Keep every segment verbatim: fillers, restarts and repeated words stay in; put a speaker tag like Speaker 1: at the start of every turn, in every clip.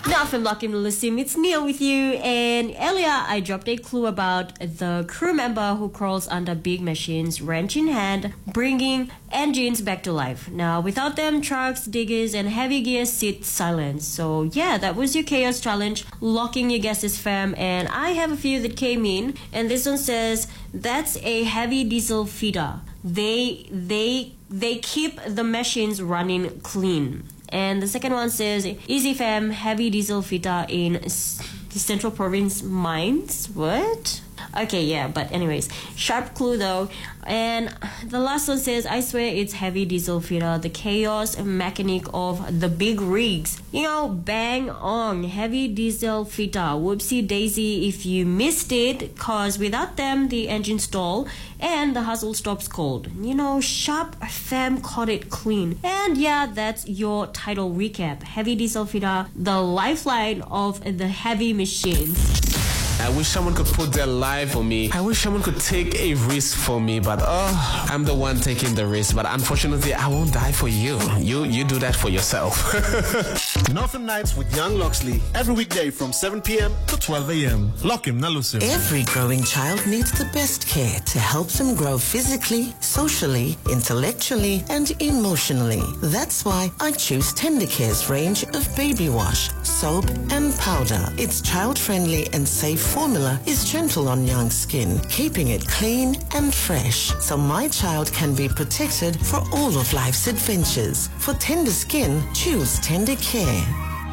Speaker 1: Now from Lock In Lusim, it's Neil with you. And earlier I dropped a clue about the crew member who crawls under big machines, wrench in hand, bringing engines back to life. Now without them, trucks, diggers, and heavy gears sit silent. So yeah, that was your chaos challenge. Locking your guesses, fam. And I have a few that came in. And this one says, that's a heavy diesel feeder. They, they, they keep the machines running clean. And the second one says, Easy fam, heavy diesel fitter in S- Central Province mines. What? Okay, yeah, but anyways, sharp clue though. And the last one says, I swear it's heavy diesel fitter, the chaos mechanic of the big rigs. You know, bang on, heavy diesel fitter. Whoopsie daisy if you missed it, cause without them the engine stall and the hustle stops cold. You know, sharp fam caught it clean. And yeah, that's your title recap. Heavy diesel fitter, the lifeline of the heavy machines.
Speaker 2: I wish someone could put their life for me. I wish someone could take a risk for me, but oh, I'm the one taking the risk. But unfortunately, I won't die for you. You you do that for yourself.
Speaker 3: Northern Nights with Young Loxley, every weekday from seven p.m. to twelve a.m. Lock him, Nalusim.
Speaker 4: Every growing child needs the best care to help them grow physically, socially, intellectually, and emotionally. That's why I choose Tendercare's range of baby wash, soap, and powder. Its child-friendly and safe formula is gentle on young skin, keeping it clean and fresh, so my child can be protected for all of life's adventures. For tender skin, choose Tendercare.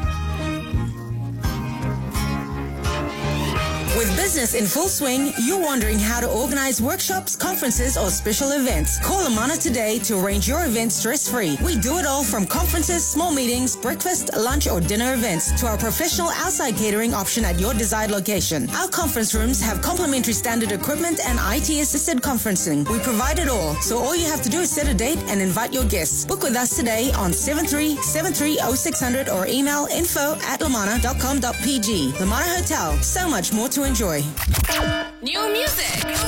Speaker 5: With business in full swing, you're wondering how to organize workshops, conferences, or special events. Call Amana today to arrange your event stress-free. We do it all from conferences, small meetings, breakfast, lunch, or dinner events to our professional outside catering option at your desired location. Our conference rooms have complimentary standard equipment and I T-assisted conferencing. We provide it all, so all you have to do is set a date and invite your guests. Book with us today on seven three seven three oh six hundred or email info at lamana dot com dot p g. Lamana Hotel, so much more to enjoy.
Speaker 6: New music.